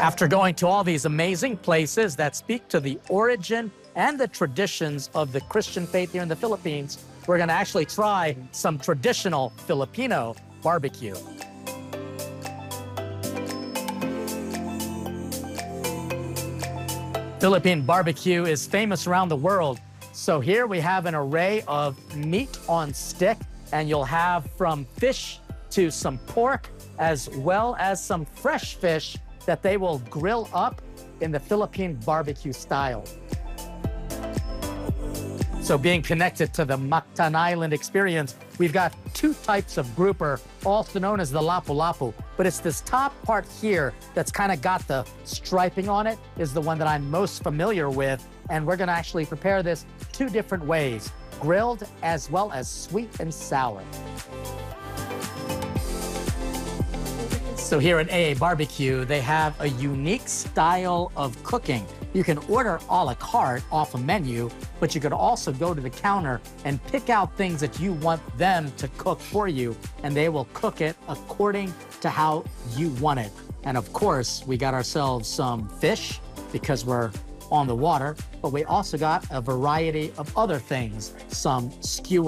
After going to all these amazing places that speak to the origin and the traditions of the Christian faith here in the Philippines, we're going to actually try some traditional Filipino barbecue. Philippine barbecue is famous around the world. So here we have an array of meat on stick, and you'll have from fish to some pork, as well as some fresh fish that they will grill up in the Philippine barbecue style. So being connected to the Mactan Island experience, we've got two types of grouper, also known as the lapu-lapu. But it's this top part here that's kind of got the striping on it, is the one that I'm most familiar with. And we're gonna actually prepare this two different ways, grilled as well as sweet and sour. So here at AA Barbecue, they have a unique style of cooking. You can order a la carte off a menu, but you could also go to the counter and pick out things that you want them to cook for you, and they will cook it according to how you want it. And of course, we got ourselves some fish because we're on the water, but we also got a variety of other things, some skewered